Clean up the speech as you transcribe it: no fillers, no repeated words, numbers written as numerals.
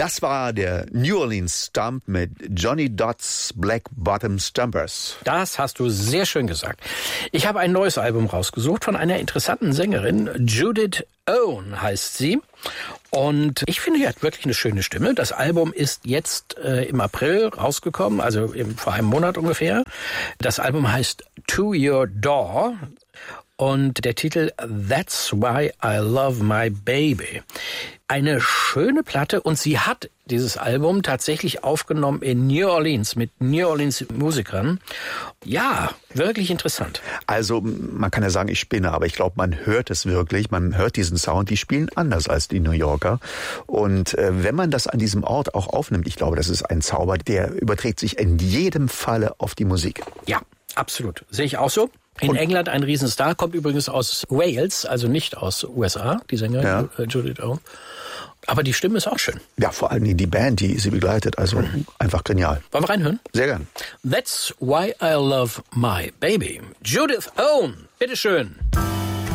Das war der New Orleans Stomp mit Johnny Dodds Black Bottom Stompers. Das hast du sehr schön gesagt. Ich habe ein neues Album rausgesucht von einer interessanten Sängerin. Judith Owen heißt sie. Und ich finde, sie hat wirklich eine schöne Stimme. Das Album ist jetzt im April rausgekommen, also vor einem Monat ungefähr. Das Album heißt To Your Door. Und der Titel That's Why I Love My Baby. Eine schöne Platte und sie hat dieses Album tatsächlich aufgenommen in New Orleans mit New Orleans Musikern. Ja, wirklich interessant. Also man kann ja sagen, ich spinne, aber ich glaube, man hört es wirklich. Man hört diesen Sound, die spielen anders als die New Yorker. Und wenn man das an diesem Ort auch aufnimmt, ich glaube, das ist ein Zauber, der überträgt sich in jedem Falle auf die Musik. Ja, absolut. Sehe ich auch so. In England ein Riesenstar, kommt übrigens aus Wales, also nicht aus USA, die Sängerin Judith Owen. Aber die Stimme ist auch schön. Ja, vor allem die Band, die sie begleitet, also einfach genial. Wollen wir reinhören? Sehr gern. That's Why I Love My Baby. Judith Owen, bitteschön.